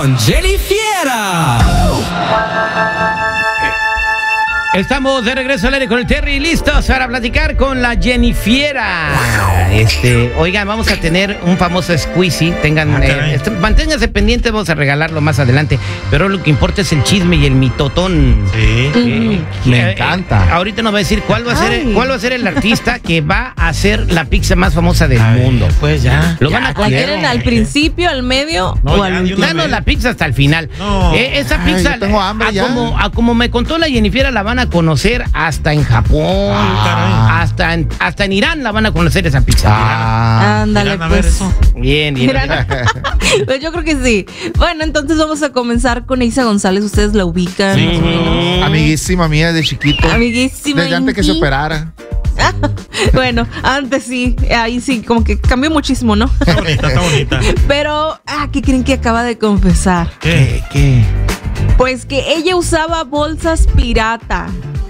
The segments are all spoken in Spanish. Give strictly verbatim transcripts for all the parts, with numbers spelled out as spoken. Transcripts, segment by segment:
con Jennifiera. Estamos de regreso al aire con el Terry, listos para platicar con la Jennifiera. Este, oigan, vamos a tener un famoso squeezy. Tengan, Ah, eh, este, manténganse pendientes, vamos a regalarlo más adelante. Pero lo que importa es el chisme y el mitotón. Sí. Eh, Me eh, encanta. eh, ahorita nos va a decir cuál va a ser, Ay. cuál va a ser el artista que va a hacer la pizza más famosa del Ay, mundo. Pues ya. Lo van a ¿La quieren al principio, al medio No, o ya, al de una último? Danos la pizza hasta el final. No. Eh, esa Ay, pizza, yo tengo hambre a, ya. Como, a como me contó la Jennifiera, la van a conocer hasta en Japón, Ah, hasta, en, hasta en Irán la van a conocer esa pizza. Ah, Ándale, Irán, a ver pues. eso. Bien, bien. Irán. Pues yo creo que sí. Bueno, entonces vamos a comenzar con Isa González. Ustedes la ubican. Sí. más o menos. amiguísima mía de chiquito. Amiguísima. Desde antes que se Inti. operara. Bueno, antes sí, ahí sí, como que cambió muchísimo, ¿no? Está bonita, está bonita. Pero, ah, ¿qué creen que acaba de confesar? ¿Qué? ¿Qué? Pues que ella usaba bolsas pirata.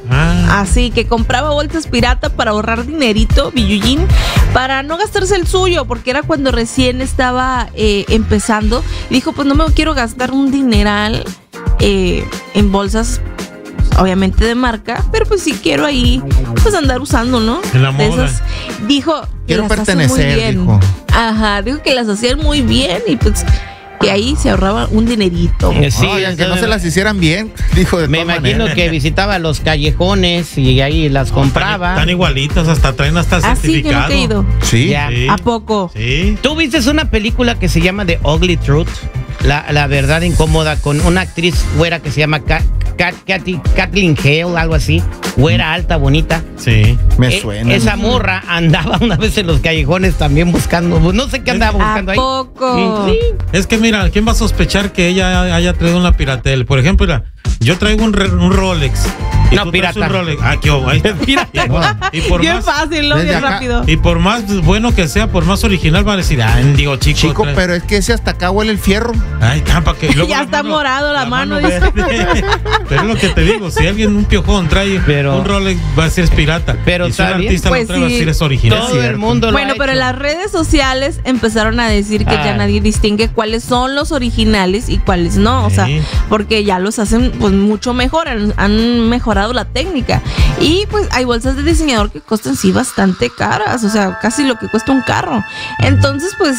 Ah, Así que compraba bolsas pirata para ahorrar dinerito, billuyín, para no gastarse el suyo, porque era cuando recién estaba eh, empezando. Y dijo, pues no me quiero gastar un dineral eh, en bolsas, obviamente de marca, pero pues sí quiero ahí, pues andar usando, ¿no? En la De moda. esas. Dijo que Quiero las hacen pertenecer, muy bien. dijo. Ajá, dijo que las hacían muy bien y pues que ahí se ahorraba un dinerito. Eh, Sí, Oigan, que no entonces, se las hicieran bien, dijo de me todas imagino maneras. que visitaba los callejones y ahí las compraba. Están igualitas, hasta traen hasta Ah, sí, yo certificado. nunca he ido. Sí. Ya. Sí. ¿A poco? Sí. ¿Tú viste una película que se llama The Ugly Truth? La, la verdad incómoda, con una actriz güera que se llama Kat, Kat, Katy- Kathleen Hale, algo así. Güera, alta, bonita. Sí. Me Eh, suena. Esa morra andaba una vez en los callejones también buscando, no sé qué andaba ¿A buscando ahí. poco? Sí. Es que mira, ¿quién va a sospechar que ella haya traído una piratel? Por ejemplo, mira, yo traigo un, re- un Rolex. Y No, tú traes pirata. un Rolex. Ah, qué ahí está. Pirata. Y por Bien más, fácil, ¿no? desde Bien acá- rápido. y por más bueno que sea, por más original, va a decir, ah, digo, chico. Chico, trae- pero es que ese hasta acá huele el fierro. Ay, tampa que luego Ya la está morado la mano, verde. Pero es lo que te digo, si alguien, un piojón, trae Pero- un Rolex, va a decir es pirata. Pero y si un está bien. artista Pues lo trae, va a sí. decir es original. Todo el cierto. mundo lo Bueno, ha pero hecho. las redes sociales empezaron a decir que ya Ay. nadie distingue cuáles son los originales y cuáles no. O sea, Sí. porque ya los hacen pues mucho mejor, han, han mejorado la técnica. Y pues hay bolsas de diseñador que cuestan sí bastante caras, o sea, casi lo que cuesta un carro. Entonces, pues,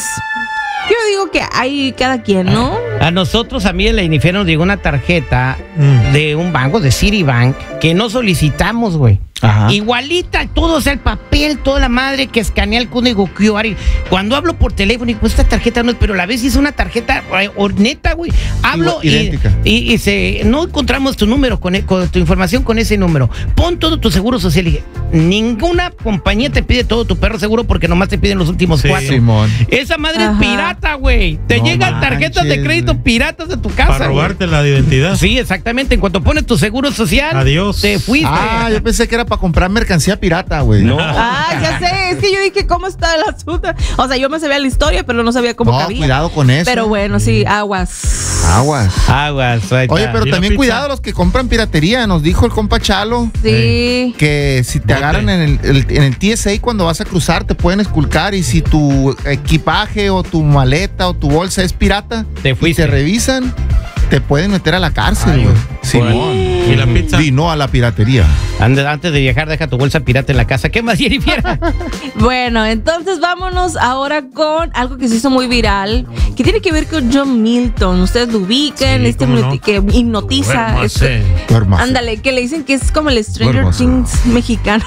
yo digo que hay cada quien, ¿no? A nosotros, a mí en la Jennifiera nos llegó una tarjeta Mm. de un banco, de Citibank, que no solicitamos, güey. Ajá. Igualita, todo, o sea, el papel, toda la madre que escanea el código Q R. Y cuando hablo por teléfono, digo, pues esta tarjeta no es, pero la vez es una tarjeta eh, o- neta, güey. Hablo Igual, y, idéntica. y, y se, no encontramos tu número, con, e- con tu información con ese número. Pon todo tu seguro social. Y dije, ninguna compañía te pide todo tu perro seguro porque nomás te piden los últimos Sí. cuatro. Simón. Esa madre Ajá. es pirata, güey. Te No llegan tarjetas de manches, crédito güey. piratas de tu casa. Para güey. robarte la identidad. Sí, exactamente. En cuanto pones tu seguro social, Adiós. te fuiste. Ah, yo pensé que era para comprar mercancía pirata, güey. No. Ah, ya sé, es que yo dije, ¿cómo está el asunto? O sea, yo me sabía la historia, pero no sabía cómo No, cabía. cuidado con eso. Pero bueno, sí, aguas. Aguas. Aguas. ahí Oye, está. pero ¿Y la también pizza? cuidado los que compran piratería. Nos dijo el compa Chalo Sí. que si te Bote. agarran en el, el- en el T S A cuando vas a cruzar te pueden esculcar, y si tu equipaje o tu maleta o tu bolsa es pirata Te y fuiste. te revisan, te pueden meter a la cárcel, Ay, güey. güey. Simón. ¿Y la pizza? Vino a la piratería. Ande- Antes de viajar, deja tu bolsa pirata en la casa. ¿Qué más, Jennifiera? Bueno, entonces vámonos ahora con algo que se hizo muy viral, que tiene que ver con John Milton. Ustedes lo ubican, Sí, este cómo hipnoti- no. que hipnotiza. Duérmase. este- Duérmase. Ándale, que le dicen que es como el Stranger Duérmase. Things mexicano.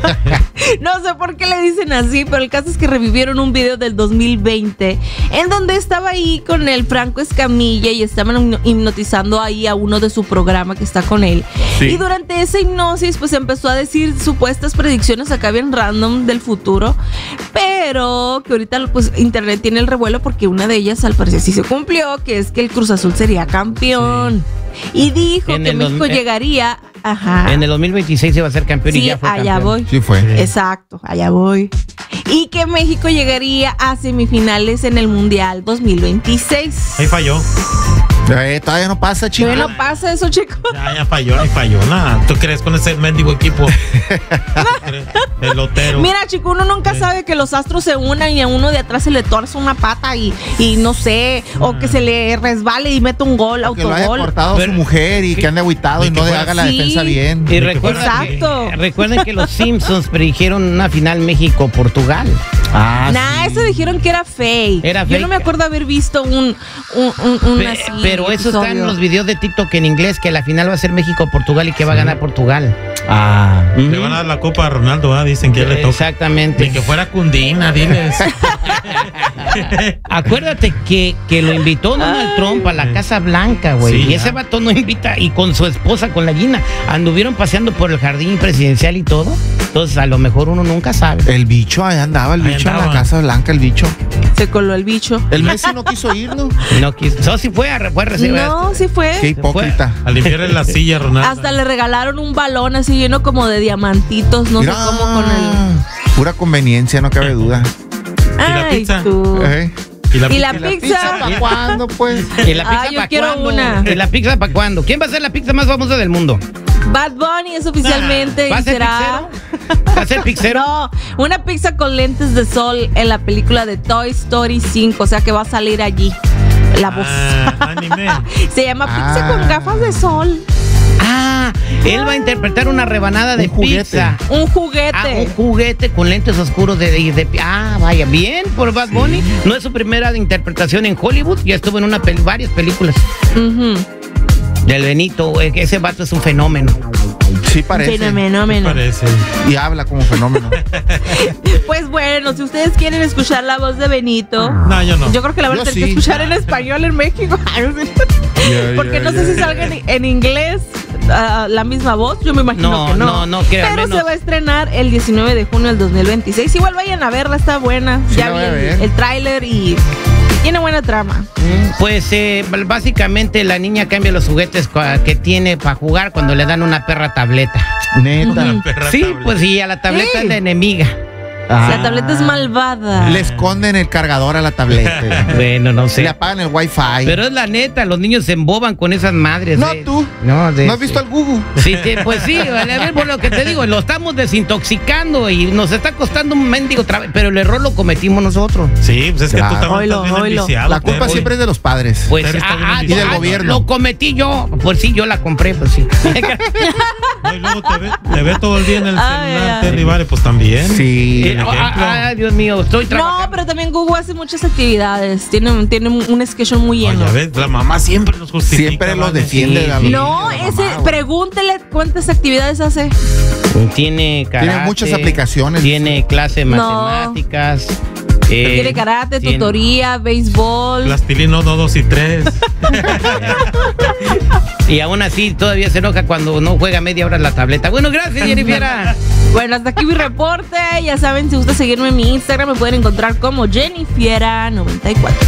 No sé por qué le dicen así, pero el caso es que revivieron un video del dos mil veinte en donde estaba ahí con el Franco Escamilla y estaban hipno- hipnotizando ahí a uno de su programa que está con él. Sí. Y durante esa hipnosis pues empezó a decir supuestas predicciones acá bien random del futuro, pero que ahorita pues internet tiene el revuelo porque una de ellas al parecer sí se cumplió, que es que el Cruz Azul sería campeón. Y dijo En que el México dos- llegaría, ajá. En el dos mil veintiséis se va a ser campeón y Sí, ya fue allá campeón. voy. Sí fue. Exacto, allá voy. Y que México llegaría a semifinales en el Mundial dos mil veintiséis. Ahí falló. Eh, todavía no pasa, chico. Todavía no pasa eso, chicos. Ya, ya falló, ni falló nada. ¿Tú crees con ese mendigo equipo? El lotero. Mira, chico, uno nunca Sí. sabe que los astros se unan y a uno de atrás se le torce una pata y, y no sé, o que se le resbale y mete un gol, Que lo haya autogol. cortado a Pero- su mujer y que ande aguitado Ni y que no le fuera- haga la Sí. defensa bien. Y que recuerda, Exacto. que- recuerden que los Simpsons predijeron una final México-Portugal. Ah, Nah, sí. eso dijeron que era fake. Era Yo fake. no me acuerdo haber visto un, un, un, un Pe- así pero eso está en episodio. los videos de TikTok en inglés, que la final va a ser México-Portugal y que va a ganar Portugal. Ah. Le van a dar la copa a Ronaldo, ¿ah? Dicen que ya le toca. Exactamente. Ni que fuera Cundina, diles. Acuérdate que, que lo invitó Donald Trump a la Casa Blanca, güey. Sí, y ya. ese vato no invita, y con su esposa, con la Gina, anduvieron paseando por el jardín presidencial y todo. Entonces, a lo mejor uno nunca sabe. El bicho, ahí andaba el Ahí bicho en andaba. la Casa Blanca, el bicho. Se coló el bicho. El Messi no quiso ir, ¿no? No quiso. So, sí fue a, fue a recibir. No, sí fue. Qué hipócrita. A limpiarle la silla a Ronaldo. Hasta le regalaron un balón así lleno como de diamantitos, no Mira, sé cómo con el. pura conveniencia, no cabe duda. la Ay, pizza? tú. Eh, Y la, Y la ¿y la pizza. pizza para cuándo, pues? ¿Y la pizza Ah, yo para quiero cuándo? una. ¿Y la pizza para cuándo? ¿Quién va a ser la pizza más famosa del mundo? Bad Bunny es oficialmente ¿Va a y ser será. pixero? ¿Va a ser pixero? No, una pizza con lentes de sol en la película de Toy Story cinco, o sea que va a salir allí la voz. Ah, anime. Se llama pizza Ah. con gafas de sol. Ah, él va a interpretar una rebanada de Un juguete. pizza. Un juguete. Ah, un juguete con lentes oscuros de, de, de- Ah, vaya, bien por Bad Bunny. No es su primera interpretación en Hollywood, ya estuvo en una pel- varias películas. Ujú. Del Benito, güey, que ese vato es un fenómeno. Sí parece. Fenómeno. Parece. Y habla como fenómeno. Pues bueno, si ustedes quieren escuchar la voz de Benito, No, yo no. yo creo que la van a Yo tener que sí. escuchar en español en México. Porque no sé si salga en, en inglés ah, la misma voz. Yo me imagino No, que no. no, no, que al Pero menos- se va a estrenar el diecinueve de junio del dos mil veintiséis. Igual vayan a verla, está buena. Sí, ya la vi voy a el, ver. el tráiler y tiene buena trama. Pues eh, básicamente la niña cambia los juguetes cua- que tiene para jugar cuando le dan una perra tableta. Neta. La perra Sí, tablet. pues sí, a la tableta Sí. es la enemiga. Ah. La tableta es malvada. Le esconden el cargador a la tableta. Bueno, no Le sé. apagan el wifi. Pero es la neta, los niños se emboban con esas madres. No, eh. tú. No, de- ¿No has visto al Gugu? Sí, te- pues sí, a ver, por lo que te digo, lo estamos desintoxicando y nos está costando un mendigo trabajo, pero el error lo cometimos nosotros. Sí, pues es que Claro. tú también Oilo, estás bien oilo. enviciado. La culpa Terry. siempre es de los padres. Pues Pero está bien ah, ah, enviciado. Y del ah, gobierno. Lo cometí yo, pues sí, yo la compré, pues sí. No, y luego te ve, te ve todo el día en el Ay, celular, ay. Terry Vare, pues también. Sí. Eh, ejemplo. ah, ah, Dios mío, estoy trabajando. No, pero también Google hace muchas actividades. Tiene, tiene un un schedule muy Oye, lleno. ya ves, la mamá siempre los justifica. Siempre los Vane. defiende. Sí, la- sí. No, la ese, mamá, güey. pregúntele cuántas actividades hace. Tiene karate, muchas aplicaciones. Tiene clase de No. matemáticas. eh, Tiene karate, tiene- tutoría, béisbol. Plastilina uno, dos y tres. Y aún así todavía se enoja cuando no juega media hora la tableta. Bueno, gracias, Jennifer. Bueno, hasta aquí mi reporte. Ya saben, si gusta seguirme en mi Instagram, me pueden encontrar como Jennifiera noventa y cuatro.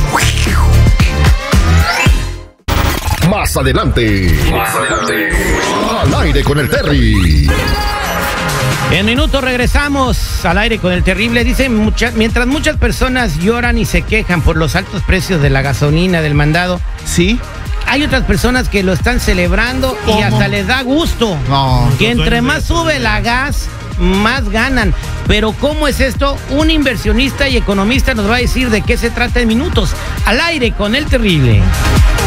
Más adelante. Más adelante. Al aire con el Terry. En minutos regresamos al aire con el terrible. Dice, mucha- mientras muchas personas lloran y se quejan por los altos precios de la gasolina, del mandado, Sí. hay otras personas que lo están celebrando y ¿Cómo? hasta les da gusto. No. Que Los entre dueños más de sube gasolina. la gas, más ganan. Pero ¿cómo es esto? Un inversionista y economista nos va a decir de qué se trata en minutos. Al aire con el terrible.